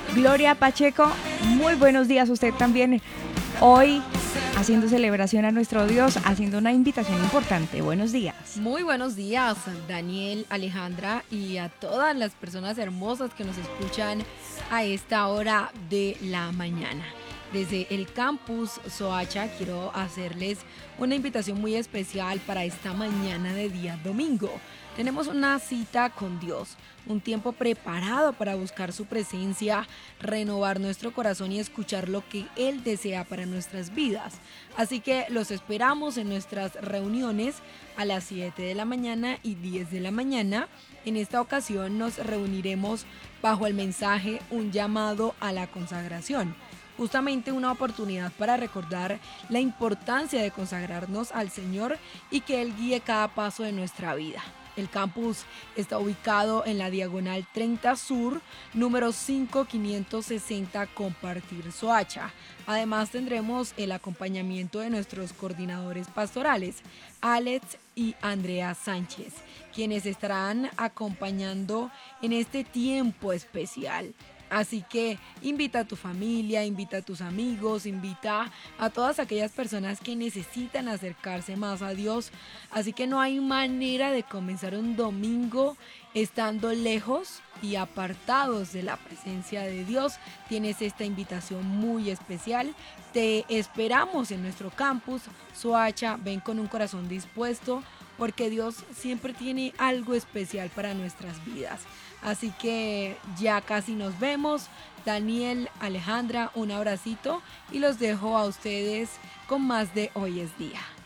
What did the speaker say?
Gloria Pacheco, muy buenos días a usted también. Hoy haciendo celebración a nuestro Dios, haciendo una invitación importante. Buenos días. Muy buenos días, Daniel, Alejandra y a todas las personas hermosas que nos escuchan a esta hora de la mañana. Desde el campus Soacha quiero hacerles una invitación muy especial para esta mañana de día domingo. Tenemos una cita con Dios, un tiempo preparado para buscar su presencia, renovar nuestro corazón y escuchar lo que Él desea para nuestras vidas. Así que los esperamos en nuestras reuniones a las 7 de la mañana y 10 de la mañana. En esta ocasión nos reuniremos bajo el mensaje Un llamado a la consagración. Justamente una oportunidad para recordar la importancia de consagrarnos al Señor y que Él guíe cada paso de nuestra vida. El campus está ubicado en la diagonal 30 Sur, número 5560 Compartir Soacha. Además tendremos el acompañamiento de nuestros coordinadores pastorales, Alex y Andrea Sánchez, quienes estarán acompañando en este tiempo especial. Así que invita a tu familia, invita a tus amigos, invita a todas aquellas personas que necesitan acercarse más a Dios. Así que no hay manera de comenzar un domingo estando lejos y apartados de la presencia de Dios. Tienes esta invitación muy especial. Te esperamos en nuestro campus Soacha. Ven con un corazón dispuesto porque Dios siempre tiene algo especial para nuestras vidas. Así que ya casi nos vemos. Daniel, Alejandra, un abracito y los dejo a ustedes con más de Hoy es Día.